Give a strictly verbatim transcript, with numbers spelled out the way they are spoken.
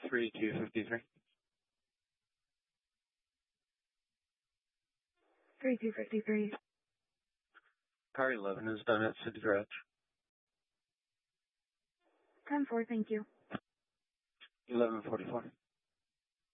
three two fifty-three. three two fifty-three. Car eleven is done at City Garage. ten four, thank you. eleven forty-four.